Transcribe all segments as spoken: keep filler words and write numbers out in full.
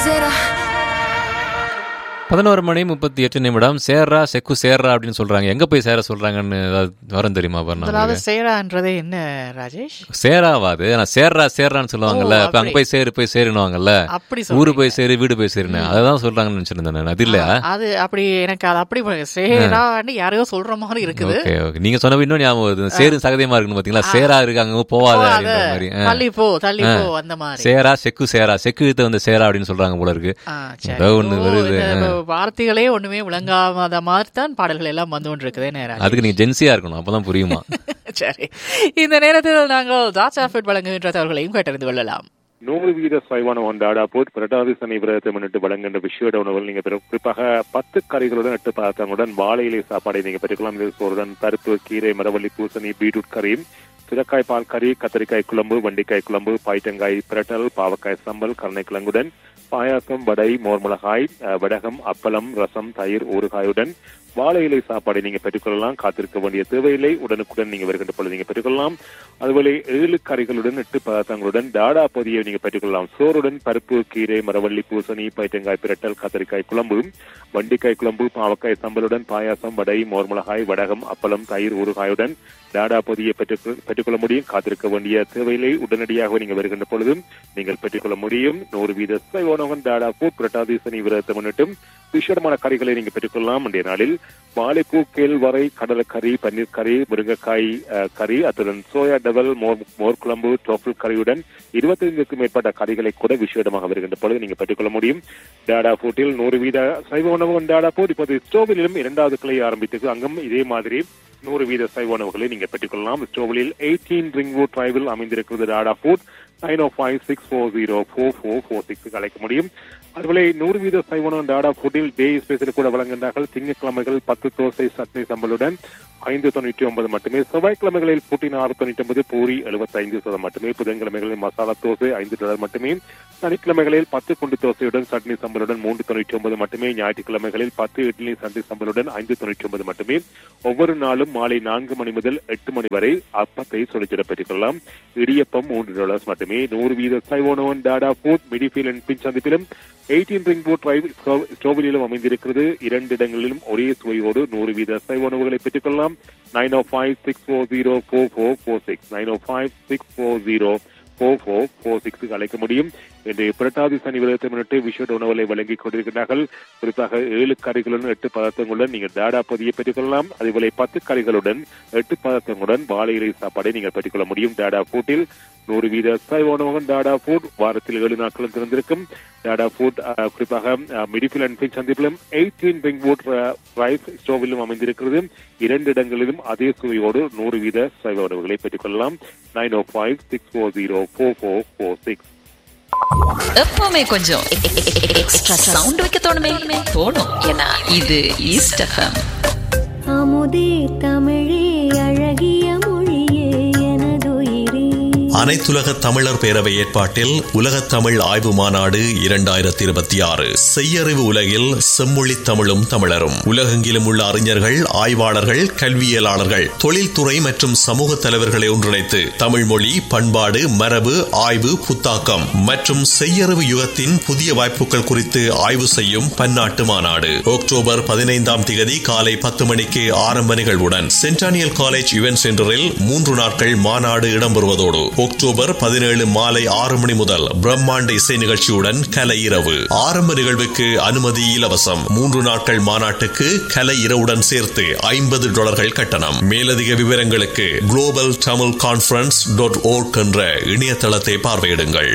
பதினோரு மணி முப்பத்தி எட்டு நிமிடம். சேர்றா செக்கு சேர்றா அப்படின்னு சொல்றாங்க. எங்க போய் சேர சொல்றாங்கன்னு வரும் தெரியுமா? சேரான்றதே என்ன ராஜேஷ்? சேராவாது, நான் சேர்றா சேர்றான்னு சொல்லுவாங்கல்ல. அப்ப அங்க போய் சேரு போய் சேருவாங்கல்ல, ஊரு போய் சேரு வீடு போய் சேருன்னு அதான் சொல்றாங்கன்னு நினைச்சிருந்தேன். அது இல்லையா? அது அப்படி எனக்கு அது அப்படி சேரான்னு யாரையோ சொல்ற மாதிரி இருக்குது. நீங்க சொன்ன இன்னும் ஞாபகம் சேரு சகதியமா இருக்குன்னு பாத்தீங்களா? சேரா இருக்காங்க போவாத மாதிரி, தள்ளி போ தள்ளி போ அந்த மாதிரி. சேரா செக்கு சேரா செக்கு வந்து சேரா அப்படின்னு சொல்றாங்க போல இருக்கு. ஒண்ணு வருது, வார்த்தைகளே ஒண்ணுமே விளங்காத மாதிரி தான் பாடல்கள் எல்லாம் வந்து கொண்டு இருக்குது. அதுக்கு நீங்க ஜென்சியா இருக்கணும், அப்பதான் புரியுமா? சரி, இந்த நேரத்தில் நாங்கள் தாட்சாஃபிட் வழங்குகின்ற தவறுகளையும் கேட்டறிந்து கொள்ளலாம். நூறு வீத சைவான ஒன்றாடா போட் பிரட்டாதி சனி விரதத்தை முன்னிட்டு வழங்குகின்ற விஷயோட உணவுகள் நீங்க குறிப்பாக பத்து கறிகளுடன் எட்டு பதார்த்தங்களுடன் வாழை இலை சாப்பாடை நீங்க பெற்றுக்கலாம். சோறுடன் பருப்பு, கீரை, மரவள்ளி, பூசணி, பீட்ரூட் கறி, சுரக்காய் பால் கறி, கத்திரிக்காய் குழம்பு, வண்டிக்காய் குழம்பு, பாய்டங்காய் பிரட்டல், பாவக்காய் சம்பல், கருணைக்கிழங்குடன் பாயாசம், வடை, மோர்மிளகாய், வடகம், அப்பளம், ரசம், தயிர், ஊறுகாயுடன் வாழை இலை சாப்பாடை நீங்க பெற்றுக்கொள்ளலாம். காத்திருக்க வேண்டிய தேவையில்லை, உடனுக்குடன் நீங்க வருகின்ற பொழுது நீங்க பெற்றுக்கொள்ளலாம். அதுபோல ஏழு கறிகளுடன் எட்டு பதார்த்தங்களுடன் டாடா பொதியை நீங்க பெற்றுக்கொள்ளலாம். சோறுடன் பருப்பு, கீரை, மரவள்ளி, பூசணி, பைத்தங்காய் பிரட்டல், கத்திரிக்காய் குழம்பு, வண்டிக்காய் குழம்பு, பாவக்காய் சம்பலுடன் பாயாசம், வடை, மோர்மிளகாய், வடகம், அப்பளம், தயிர், ஊறுகாயுடன் டாடா பொதியை பெற்றுக் பெற்றுக்கொள்ள முடியும். காத்திருக்க வேண்டிய தேவையில்லை, உடனடியாக நீங்க வருகின்ற பொழுதும் நீங்கள் பெற்றுக்கொள்ள முடியும். நூறு வீத சைவனோகன் டாடா ஃபுட் பிரட்டாதி சனி விரதத்தை முன்னிட்டும் விசேடமான கறிகளை நீங்க பெற்றுக்கொள்ளலாம். இன்றைய நாளில் வாழைப்பூ, கேழ்வரை, கடலைக்கறி, பன்னீர் கறி, முருங்கைக்காய் கறி, அத்துடன் சோயா டபல், மோர் மோர் குழம்பு, டோஃபிள் கறியுடன் இருபத்தி ஐந்துக்கும் மேற்பட்ட கறிகளை கூட விசேடமாக வருகின்ற பொழுது நீங்க பெற்றுக்கொள்ள முடியும். டாடா ஃபுட்டில் நூறு வீத சைவ உணவு டாடா ஃபுட் இப்போது ஸ்டோவிலும் இரண்டாவது கிளை ஆரம்பித்தது. அங்கும் இதே மாதிரி நூறு வீத சைவ உணவுகளை நீங்க பெற்றுக்கொள்ளலாம். ஸ்டோவிலில் எயிட்டீன் ரிங்வுட் டிரைவில் அமைந்திருக்கிறது டாடா ஃபுட். நைன் ஓ five six four zero four four four six அழைக்க முடியும். அதுபோல நூறு வீத சைவனம் டாடா ஃபுட்டில் டே ஸ்பெஷல் கூட வழங்குகின்றார்கள். திங்கட்கிழமைகள் பத்து தோசை சட்னி சம்பளுடன் ஐந்து தொண்ணூற்றி ஒன்பது மட்டுமே. செவ்வாய்க்கிழமைகளில் புட்டின் ஆறு தொண்ணூற்றி ஒன்பது, பூரி எழுபத்தி ஐந்து சதம் மட்டுமே. புதன்கிழமைகளில் மசாலா தோசை ஐந்து டாலர் மட்டுமே. சனிக்கிழமைகளில் பத்து குண்டு தோசையுடன் சட்னி சம்பளுடன் மூன்று தொண்ணூற்றி ஒன்பது மட்டுமே. ஞாயிற்றுக்கிழமைகளில் பத்து இட்லி சட்னி சம்பளுடன் ஐந்து தொண்ணூற்றி ஒன்பது மட்டுமே. ஒவ்வொரு நாளும் மாலை நான்கு மணி முதல் எட்டு மணி வரை அப்பத்தை சுழிச்சிட பெற்றுக்கொள்ளலாம். இடியப்பம் மூன்று டாலர்ஸ் மட்டுமே. நூறு வீத சைவோனோன் Tata food மிடிஃபீல் and bin சந்திப்பிலும் eighteen Ringwood drive ஸ்டோவிலும் அமைந்திருக்கிறது. இரண்டு இடங்களிலும் ஒரே சுவையோடு நூறு வீத சைவ உணவுகளை பெற்றுக்கொள்ளலாம். நைன் ஓ five six four zero four four four six nine ஓ five six four zero four four four சிக்ஸுக்கு அழைக்க முடியும். இன்றைய புரட்டாதி சனி விரதத்தை முன்னிட்டு விஷேட உணவுகளை வழங்கிக் கொண்டிருக்கிறார்கள். குறிப்பாக ஏழு கறிகளுடன் எட்டு பதார்த்தங்களுடன் நீங்கள் டாடா பொதியை பெற்றுக்கொள்ளலாம். அதேபோல பத்து கறிகளுடன் எட்டு பதார்த்தங்களுடன் வாழை இலை சாப்பாடை நீங்கள் பெற்றுக்கொள்ள முடியும். டாடா ஃபுட்டில் நூறு வீத சைவ உணவகம் டாடா ஃபுட் வாரத்தில் ஏழு நாட்களும் திறந்திருக்கும். டாடா ஃபுட் குறிப்பாக மிடிஃபில் and bin சந்திப்பிலும் eighteen Ringwood rice ஸ்டோவிலும் அமைந்திருக்கிறது. இரண்டு இடங்களிலும் அதே சுவையோடு நூறு வீத சைவ உணவுகளை பெற்றுக்கொள்ளலாம். நைன் ஓ five six four zero four four four six. எப்பவுமே கொஞ்சம் எக்ஸ்ட்ரா சவுண்ட் வைக்க தோணுமே தோணும். ஏன்னா இது ஈஸ்ட் எஃப்எம். அமுதே தமிழே அழகிய மொழியே எனதுயிரே. அனைத்துலக தமிழர் பேரவை ஏற்பாட்டில் உலகத் தமிழ் ஆய்வு மாநாடு இரண்டாயிரத்தி இருபத்தி ஆறு. செய்யறிவு உலகில் செம்மொழி தமிழும் தமிழரும். உலகெங்கிலும் உள்ள அறிஞர்கள், ஆய்வாளர்கள், கல்வியலாளர்கள், தொழில்துறை மற்றும் சமூக தலைவர்களை ஒன்றிணைத்து தமிழ் மொழி, பண்பாடு, மரபு, ஆய்வு, புத்தாக்கம் மற்றும் செய்யறிவு யுகத்தின் புதிய வாய்ப்புகள் குறித்து ஆய்வு செய்யும் பன்னாட்டு மாநாடு அக்டோபர் பதினைந்தாம் தேதி காலை பத்து மணிக்கு ஆரம்ப நிகழ்வுடன் சென்டானியல் காலேஜ் இவென்ட் சென்டரில் மூன்று நாட்கள் மாநாடு இடம்பெறுவதோடு அக்டோபர் பதினேழு மாலை ஆறு மணி முதல் பிரம்மாண்ட இசை நிகழ்ச்சியுடன் கலை இரவு. ஆரம்ப நிகழ்வுக்கு அனுமதி இலவசம். மூன்று நாட்கள் மாநாட்டுக்கு கலை இரவுடன் சேர்த்து ஐம்பது டாலர்கள் கட்டணம். மேலதிக விவரங்களுக்கு global Tamil conference dot work என்ற இணையதளத்தை பார்வையிடுங்கள்.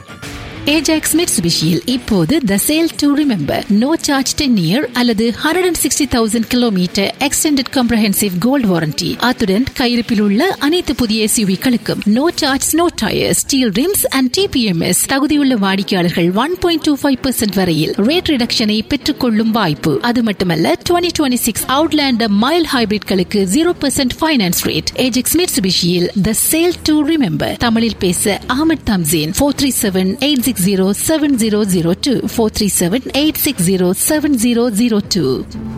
ஏஜாக்ஸ் மிட்சுபிஷியில் இப்போது த sale to remember no charge ten year அல்லது hundred and sixty thousand kilometre extended comprehensive gold warranty. அத்துடன் கையிருப்பில் உள்ள அனைத்து புதிய எஸ்யூவிகளுக்கும் no charge no tyre steel rims and DBMS. தகுதியுள்ள வாடிக்கையாளர்கள் one point two five percent வரையில் ரேட் ரிடக்ஷனை பெற்றுக் கொள்ளும் வாய்ப்பு. அது மட்டுமல்ல twenty twenty six Outlander mile ஹைபிரிட்களுக்கு zero percent finance rate. Ajax மிட்சுபிஷியில் the sale to remember. தமிழில் பேச Ahmed Thamseen. Four three seven eight six zero seven zero zero two four three seven eight six zero seven zero zero two.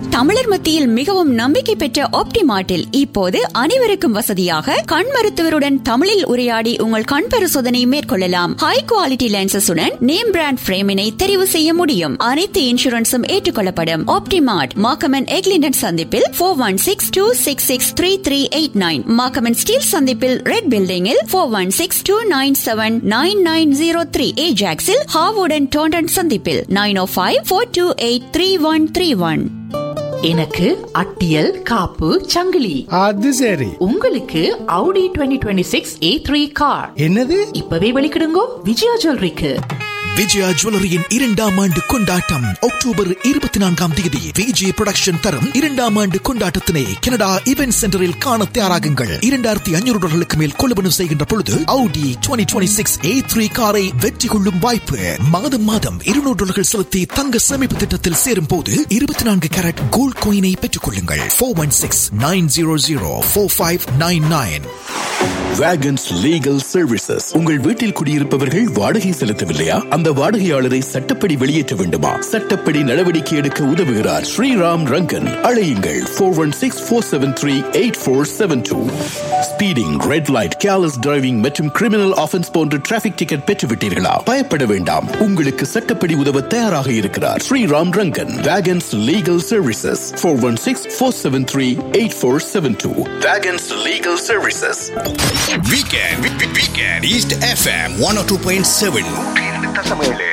தமிழர் மத்தியில் மிகவும் நம்பிக்கை பெற்ற ஆப்டிமார்ட்டில் இப்போது அனைவருக்கும் வசதியாக கண் மருத்துவருடன் தமிழில் உரையாடி உங்கள் கண் பரிசோதனை மேற்கொள்ளலாம். ஹை குவாலிட்டி லென்சஸுடன் நேம் பிராண்ட் பிரேமினை தெரிவு செய்ய முடியும். அனைத்து இன்சூரன்ஸும் ஏற்றுக்கொள்ளப்படும். ஆப்டிமார்ட் மாக்கமன் எக்லிண்டன் சந்திப்பில் four one six two six six three three eight nine, மாக்கமன் steel சந்திப்பில் ரெட் பில்டிங்கில் four one six two nine seven nine nine zero three, ஏஜாக்ஸில் ஹாவுடன் Taunton சந்திப்பில் நைன் ஓ five four two eight three one three one. எனக்கு அட்டியல் காப்பு சங்கிலி. அது சரி. உங்களுக்கு Audi twenty twenty-six A three car. என்னது? இப்பவே வெளிக்கிடுங்கோ விஜயா ஜுவல்லரிக்கு. விஜயா ஜுவல்லரியின் இரண்டாம் ஆண்டு கொண்டாட்டம் அக்டோபர் இருபத்தி நான்காம் தேதி விஜே புரொடக்ஷன் தரும் இரண்டாம் ஆண்டு கொண்டாட்டத்தினை கனடா இவென்ட் சென்டரில் காண தயாராகுங்கள். இரண்டாயிரத்தி ஐநூறு டாலர்களுக்கு மேல் கொள்வனவு செய்கின்ற பொழுது Audi twenty twenty-six A three காரை வெற்றி கொள்ளும் வாய்ப்பு. மாதம் மாதம் இருநூறு டாலர்கள் செலுத்தி தங்க சேமிப்பு திட்டத்தில் சேரும் போது இருபத்தி நான்கு கேரட் கோல்ட் கோயினை பெற்றுக் கொள்ளுங்கள். four one six nine zero zero four five nine nine. வேகன்ஸ் legal services. உங்கள் வீட்டில் குடியிருப்பவர்கள் வாடகை செலுத்தவில்லையா? அந்த வாடகையாளரை சட்டப்படி வெளியேற்ற வேண்டுமா? சட்டப்படி நடவடிக்கை எடுக்க உதவுகிறார் ஸ்ரீராம் ரங்கன். அழையுங்கள் four one six four seven three eight four seven two. Speeding, red light, careless driving மற்றும் கிரிமினல் ஆஃபென்ஸ் போன்ற டிராபிக் டிக்கெட் பெற்றுவிட்டீர்களா? பயப்பட வேண்டாம். உங்களுக்கு சட்டப்படி உதவ தயாராக இருக்கிறார் Sriram Rangan. வேகன்ஸ் legal services four one six four seven three eight four seven two. வேகன்ஸ் legal services. Weekend, weekend, East F M one oh two point seven.